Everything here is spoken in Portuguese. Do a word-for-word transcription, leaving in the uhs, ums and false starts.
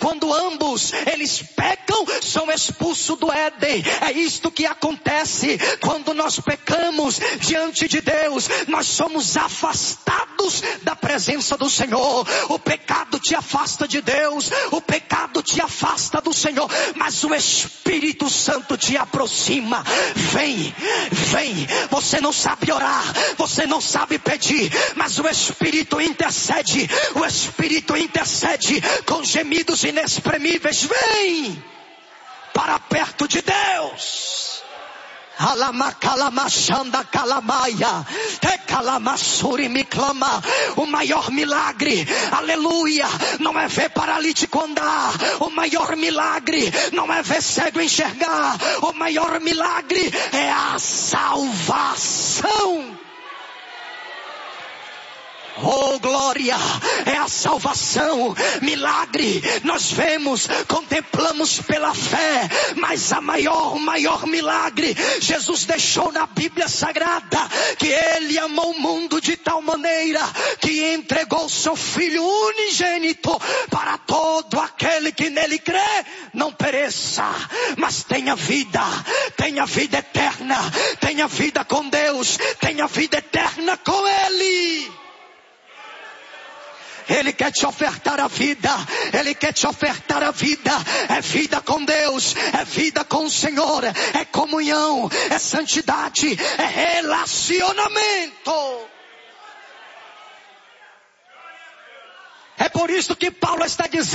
quando ambos eles pecam, são expulsos do Éden. É isto que acontece quando nós pecamos diante de Deus. Nós somos afastados da presença do Senhor. O pecado te afasta de Deus, o pecado te afasta do Senhor, mas o Espírito Santo te aproxima. Vem, vem. Você não sabe orar, você não sabe pedir, mas o Espírito intercede. O Espírito intercede com gemidos inexprimíveis. Vem para perto de Deus. O maior milagre, aleluia, não é ver paralítico andar. O maior milagre não é ver cego enxergar. O maior milagre é a salvação. Oh, glória, é a salvação. Milagre, nós vemos, contemplamos pela fé, mas a maior, o maior milagre, Jesus deixou na Bíblia Sagrada, que Ele amou o mundo de tal maneira, que entregou seu Filho unigênito, para todo aquele que nele crê, não pereça, mas tenha vida, tenha vida eterna, tenha vida com Deus, tenha vida eterna com Ele. Ele quer te ofertar a vida, Ele quer te ofertar a vida, é vida com Deus, é vida com o Senhor, é comunhão, é santidade, é relacionamento. É por isso que Paulo está dizendo,